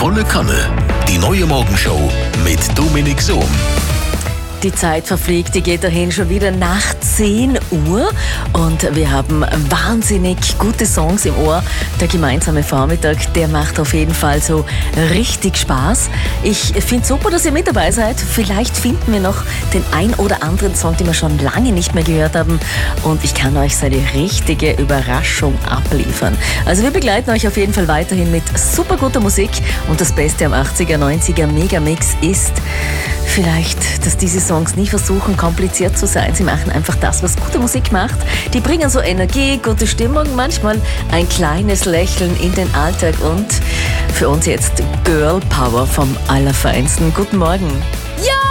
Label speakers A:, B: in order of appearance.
A: Volle Kanne. Die neue Morgenshow mit Dominik Sohm.
B: Die Zeit verfliegt, die geht dahin schon wieder nach 10 Uhr und wir haben wahnsinnig gute Songs im Ohr. Der gemeinsame Vormittag, der macht auf jeden Fall so richtig Spaß. Ich finde super, dass ihr mit dabei seid. Vielleicht finden wir noch den ein oder anderen Song, den wir schon lange nicht mehr gehört haben und ich kann euch seine richtige Überraschung abliefern. Also wir begleiten euch auf jeden Fall weiterhin mit super guter Musik und das Beste am 80er, 90er Megamix ist vielleicht, dass diese Songs nie versuchen, kompliziert zu sein. Sie machen einfach das, was gute Musik macht. Die bringen so Energie, gute Stimmung, manchmal ein kleines Lächeln in den Alltag und für uns jetzt Girl Power vom Allerfeinsten. Guten Morgen.
C: Ja!